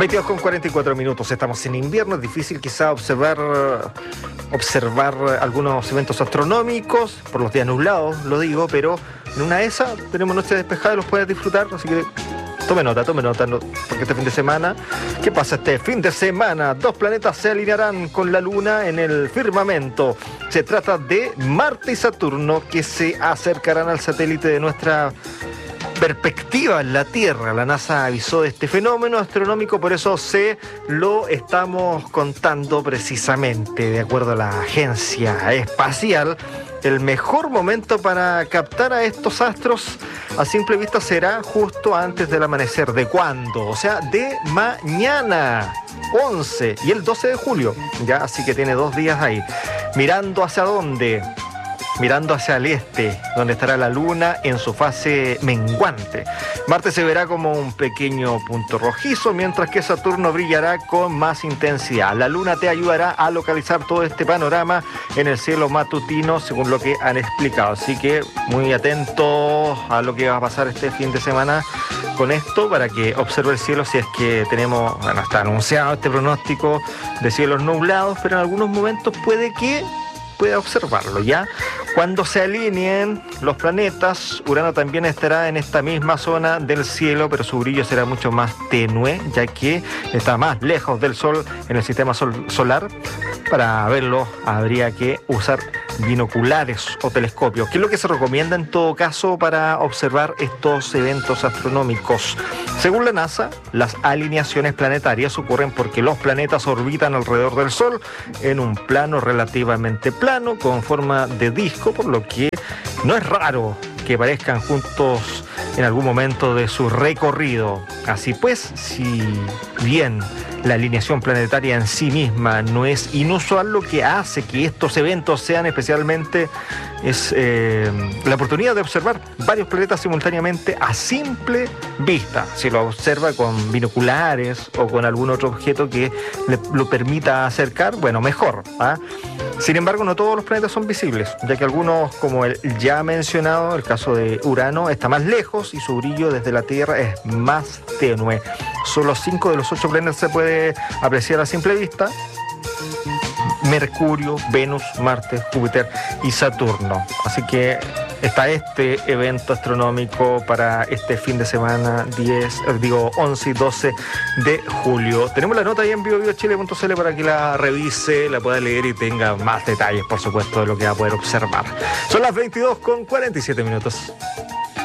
22:44. Estamos en invierno, es difícil quizá observar algunos eventos astronómicos, por los días nublados, lo digo, pero en una de esas tenemos noche despejada y los puedes disfrutar, así que tome nota, porque este fin de semana, ¿qué pasa este fin de semana? Dos planetas se alinearán con la Luna en el firmamento. Se trata de Marte y Saturno, que se acercarán al satélite de nuestra perspectiva en la Tierra. La NASA avisó de este fenómeno astronómico, por eso se lo estamos contando precisamente. De acuerdo a la agencia espacial, el mejor momento para captar a estos astros a simple vista será justo antes del amanecer. ¿De cuándo? O sea, de mañana, 11 y el 12 de julio. Ya, así que tiene 2 días ahí. ¿Mirando hacia dónde? Mirando hacia el este, donde estará la Luna en su fase menguante. Marte se verá como un pequeño punto rojizo, mientras que Saturno brillará con más intensidad. La Luna te ayudará a localizar todo este panorama en el cielo matutino, según lo que han explicado. Así que muy atentos a lo que va a pasar este fin de semana con esto, para que observe el cielo si es que tenemos, bueno, está anunciado este pronóstico de cielos nublados, pero en algunos momentos pueda observarlo, ¿ya? Cuando se alineen los planetas, Urano también estará en esta misma zona del cielo, pero su brillo será mucho más tenue, ya que está más lejos del Sol en el sistema solar. Para verlo habría que usar binoculares o telescopios, que es lo que se recomienda en todo caso para observar estos eventos astronómicos. Según la NASA, las alineaciones planetarias ocurren porque los planetas orbitan alrededor del Sol en un plano relativamente plano, con forma de disco, por lo que no es raro que aparezcan juntos en algún momento de su recorrido. Así pues, si bien la alineación planetaria en sí misma no es inusual, lo que hace que estos eventos sean especialmente es la oportunidad de observar varios planetas simultáneamente a simple vista. Si lo observa con binoculares o con algún otro objeto que lo permita acercar, bueno, mejor, ¿ah? Sin embargo, no todos los planetas son visibles, ya que algunos, como el ya mencionado, el caso de Urano, está más lejos y su brillo desde la Tierra es más tenue. Solo 5 de los 8 planetas se puede apreciar a simple vista: Mercurio, Venus, Marte, Júpiter y Saturno. Así que está este evento astronómico para este fin de semana 11 y 12 de julio. Tenemos la nota ahí en biochile.cl para que la revise, la pueda leer y tenga más detalles, por supuesto, de lo que va a poder observar. Son las 22:47.